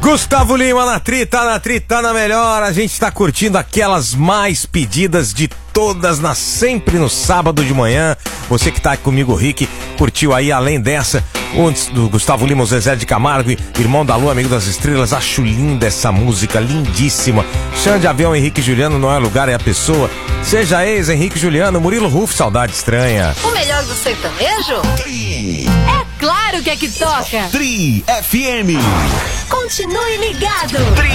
Gustavo Lima na Tri, tá na melhor. A gente tá curtindo aquelas mais pedidas de todas, sempre no sábado de manhã. Você que tá aqui comigo, Rick, curtiu aí, além dessa, antes do Gustavo Lima, o Zezé de Camargo, irmão da Lua, amigo das estrelas. Acho linda essa música, lindíssima. Chama de avião, Henrique e Juliano, não é lugar, é a pessoa. Seja ex, Henrique e Juliano, Murilo Ruf, saudade estranha. O melhor do sertanejo? Tri. É claro que é que toca. Tri FM. Continue ligado.